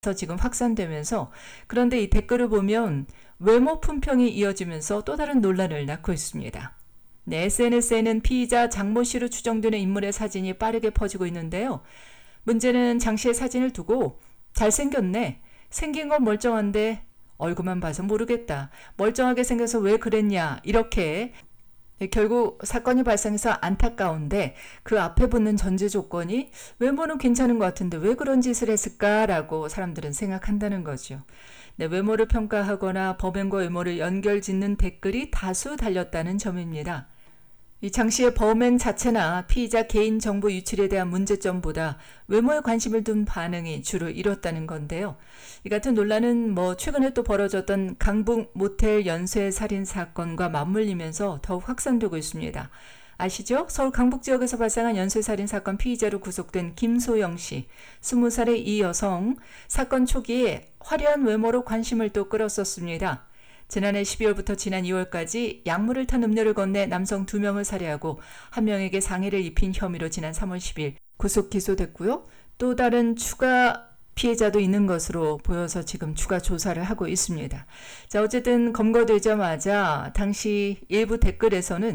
지금 확산되면서, 그런데 이 댓글을 보면 외모 품평이 이어지면서 또 다른 논란을 낳고 있습니다. 네, SNS에는 피의자 장모 씨로 추정되는 인물의 사진이 빠르게 퍼지고 있는데요. 문제는 장 씨의 사진을 두고 잘생겼네, 생긴 건 멀쩡한데 얼굴만 봐서 모르겠다, 멀쩡하게 생겨서 왜 그랬냐, 이렇게 결국 사건이 발생해서 안타까운데 그 앞에 붙는 전제 조건이 외모는 괜찮은 것 같은데 왜 그런 짓을 했을까라고 사람들은 생각한다는 거죠. 네, 외모를 평가하거나 범행과 외모를 연결짓는 댓글이 다수 달렸다는 점입니다. 이 장 씨의 범행 자체나 피의자 개인정보 유출에 대한 문제점보다 외모에 관심을 둔 반응이 주를 이뤘다는 건데요. 이 같은 논란은 최근에 또 벌어졌던 강북 모텔 연쇄살인 사건과 맞물리면서 더욱 확산되고 있습니다. 아시죠? 서울 강북 지역에서 발생한 연쇄살인 사건 피의자로 구속된 김소영 씨, 20살의 이 여성, 사건 초기에 화려한 외모로 관심을 또 끌었었습니다. 지난해 12월부터 지난 2월까지 약물을 탄 음료를 건네 남성 2명을 살해하고 1명에게 상해를 입힌 혐의로 지난 3월 10일 구속 기소됐고요. 또 다른 추가 피해자도 있는 것으로 보여서 지금 추가 조사를 하고 있습니다. 자, 어쨌든 검거되자마자 당시 일부 댓글에서는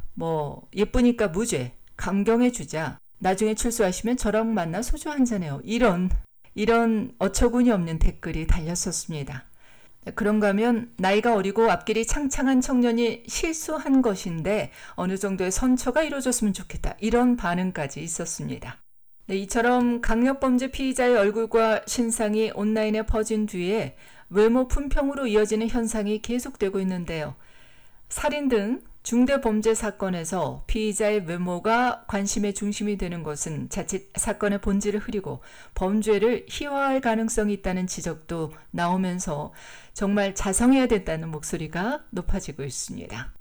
예쁘니까 무죄, 감경해주자, 나중에 출소하시면 저랑 만나 소주 한잔해요, 이런 어처구니 없는 댓글이 달렸었습니다. 그런가 하면 나이가 어리고 앞길이 창창한 청년이 실수한 것인데 어느 정도의 선처가 이루어졌으면 좋겠다, 이런 반응까지 있었습니다. 네, 이처럼 강력범죄 피의자의 얼굴과 신상이 온라인에 퍼진 뒤에 외모 품평으로 이어지는 현상이 계속되고 있는데요. 살인 등 중대범죄 사건에서 피의자의 외모가 관심의 중심이 되는 것은 자칫 사건의 본질을 흐리고 범죄를 희화할 가능성이 있다는 지적도 나오면서 정말 자성해야 된다는 목소리가 높아지고 있습니다.